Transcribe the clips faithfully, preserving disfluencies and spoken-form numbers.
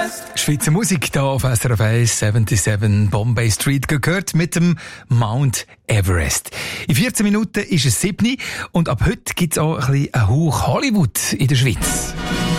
Schweizer Musik hier auf S R F eins, siebenundsiebzig Bombay Street gehört mit dem Mount Everest. In vierzehn Minuten ist es sieben und ab heute gibt es auch ein bisschen einen Hauch Hollywood in der Schweiz.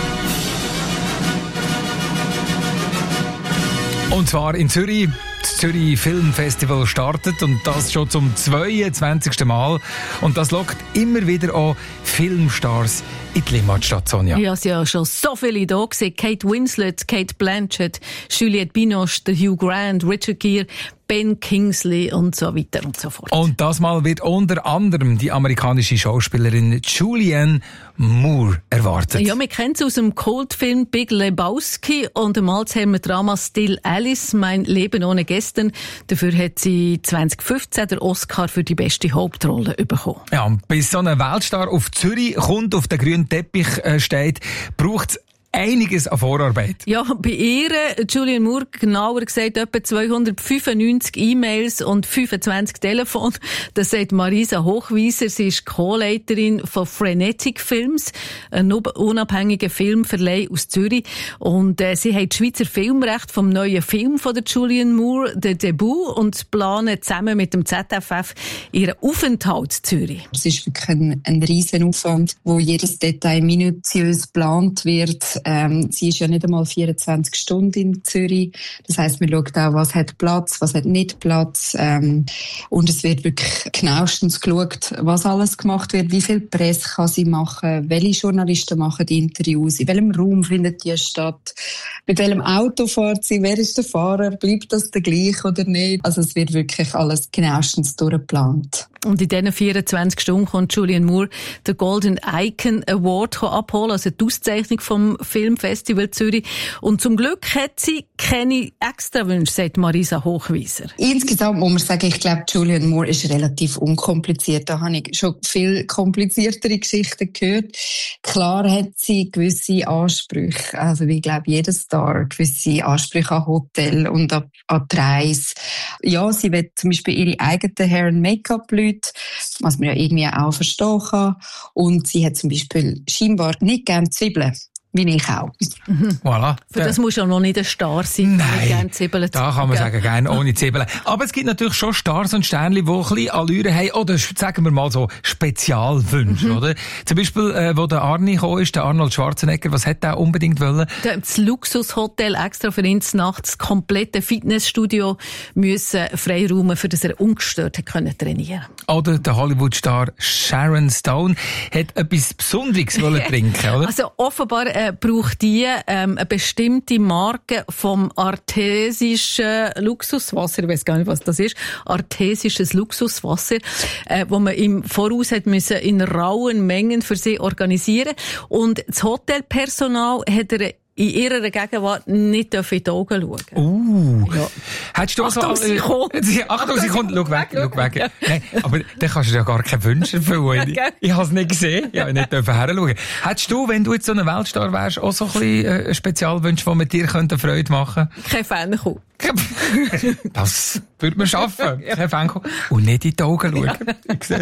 Und zwar in Zürich. Das Zürich Filmfestival startet und das schon zum zweiundzwanzigsten Mal. Und das lockt immer wieder auch Filmstars in die Limmatstadt, Sonja. Ja, es ja schon so viele da gesehen. Kate Winslet, Kate Blanchett, Juliette Binoche, Hugh Grant, Richard Gere, Ben Kingsley und so weiter und so fort. Und das Mal wird unter anderem die amerikanische Schauspielerin Julianne Moore erwartet. Ja, wir kennen sie aus dem Kultfilm Big Lebowski und dem Alzheimer-Drama Still Alice, mein Leben ohne Gestern. Dafür hat sie zwanzig fünfzehn den Oscar für die beste Hauptrolle bekommen. Ja, und bis so ein Weltstar auf Zürich kommt, auf den grünen Teppich äh, steht, braucht es einiges an Vorarbeit. Ja, bei ihr, Julianne Moore, genauer gesagt, etwa zweihundertfünfundneunzig E-Mails und fünfundzwanzig Telefone. Das sagt Marisa Hochwieser. Sie ist Co-Leiterin von Frenetic Films, ein unabhängiger Filmverleih aus Zürich. Und äh, sie hat das Schweizer Filmrecht vom neuen Film von der Julianne Moore, der Debut, und planen zusammen mit dem Z F F ihren Aufenthalt in Zürich. Es ist wirklich ein, ein riesen Aufwand, wo jedes Detail minutiös geplant wird. Ähm, sie ist ja nicht einmal vierundzwanzig Stunden in Zürich. Das heisst, man schaut auch, was hat Platz, was hat nicht Platz. Ähm, und es wird wirklich genauestens geschaut, was alles gemacht wird, wie viel Presse kann sie machen, welche Journalisten machen die Interviews, in welchem Raum findet die statt, mit welchem Auto fährt sie, wer ist der Fahrer, bleibt das der gleiche oder nicht. Also es wird wirklich alles genauestens durchgeplant. Und in diesen vierundzwanzig Stunden kommt Julianne Moore den Golden Icon Award abholen, also die Auszeichnung vom Filmfestival Zürich. Und zum Glück hat sie keine Extrawünsche, sagt Marisa Hochwieser. Insgesamt muss man sagen, ich glaube, Julianne Moore ist relativ unkompliziert. Da habe ich schon viel kompliziertere Geschichten gehört. Klar hat sie gewisse Ansprüche, also wie, glaube ich, jeder Star, gewisse Ansprüche an Hotel und an, an die Reise. Ja, sie will zum Beispiel ihre eigenen Hair- und Make-up-Leute, was man ja irgendwie auch verstehen kann. Und sie hat zum Beispiel scheinbar nicht gerne Zwiebeln. Wie ich auch. Mhm. Voilà. Für das muss ja noch nicht ein Star sein. Nein, gerne Zwiebeln da kann man sagen, gerne ohne Zwiebeln. Aber es gibt natürlich schon Stars und Sternchen, die ein bisschen Allüre haben, oder sagen wir mal so Spezialwünsche, mhm. oder? Zum Beispiel, äh, wo der Arni gekommen ist, der Arnold Schwarzenegger, was hat er unbedingt wollen? Das Luxushotel extra für ihn nachts, das komplette Fitnessstudio müssen freiräumen, für das er ungestört hat können trainieren. Oder der Hollywood-Star Sharon Stone hat etwas Besonderes wollen trinken, oder? Also offenbar äh, braucht die ähm, eine bestimmte Marke vom artesischen Luxuswasser. Ich weiß gar nicht, was das ist. Artesisches Luxuswasser, äh, wo man im Voraus hat müssen in rauen Mengen für sie organisieren. Und das Hotelpersonal hat er in ihrer Gegenwart nicht in die Augen schauen. Uh. Ja. Hättest du Achtung, so, sie kommt. Achtung, sie kommt. Schau weg, schau weg. Ja. Nein, aber dann kannst du ja gar keine Wünsche erfüllen. Ja, ich habe es nicht gesehen. Ich habe nicht hinschauen. Hättest du, wenn du jetzt so ein Weltstar wärst, auch so ein bisschen äh, Spezialwünsche, die mit dir Freude machen könnten? Kein Fankuh. Das würde man schaffen. Kein Fankuh. Und nicht in die Augen schauen. Ja.